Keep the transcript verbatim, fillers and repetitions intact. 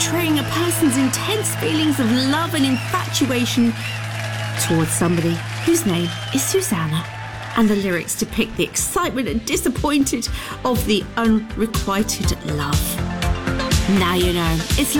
portraying a person's intense feelings of love and infatuation towards somebody whose name is Susanna. And the lyrics depict the excitement and disappointed of the unrequited love. Now you know, it's